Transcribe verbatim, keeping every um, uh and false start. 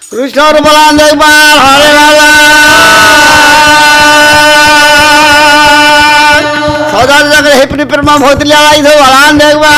कृष्ण और बलान देखभाल हरे राजा सौदा जगह हिपनी प्रमा भोतली आई थो बलान देखभाल